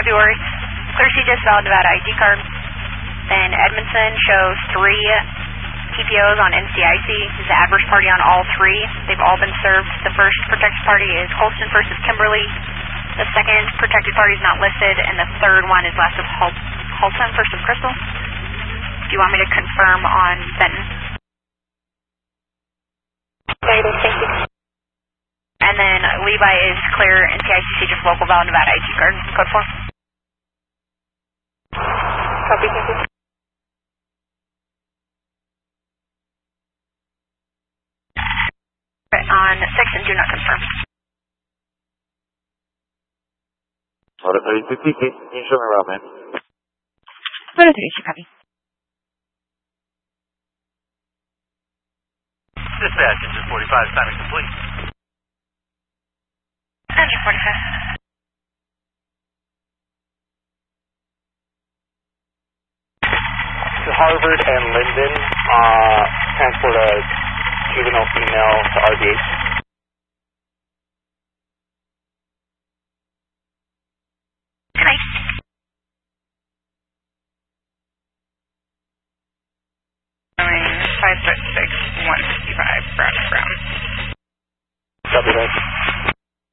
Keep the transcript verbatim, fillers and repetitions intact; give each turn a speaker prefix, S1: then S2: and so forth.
S1: Stewart, Clear C J S valid Nevada I D card. Then Edmondson shows three T P Os on N C I C. There's an adverse party on all three. They've all been served. The first protected party is Holston versus Kimberly. The second protected party is not listed, and the third one is last of Hol Holton versus Crystal. Do you want me to confirm on Benton?
S2: Thank you.
S1: And then Levi is clear, N C I C C, just local valid Nevada I D card, code four.
S2: Copy, thank you.
S1: On six and do not confirm.
S3: Order thirty-two T K, can you show me around, man?
S1: Order thirty-two, copy.
S4: Dispatch, engine forty-five, timing complete.
S1: Engine forty-five.
S5: To Harvard and Linden, uh, transport a juvenile female to R D H.